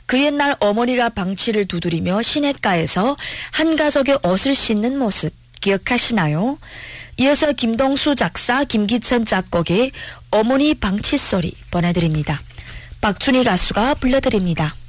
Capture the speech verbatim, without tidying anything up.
그 옛날 어머니가 방치를 두드리며 시냇가에서 한 가족의 옷을 씻는 모습 기억하시나요? 이어서 김동수 작사, 김기천 작곡의 어머니 방치 소리 보내드립니다. 박준희 가수가 불러드립니다.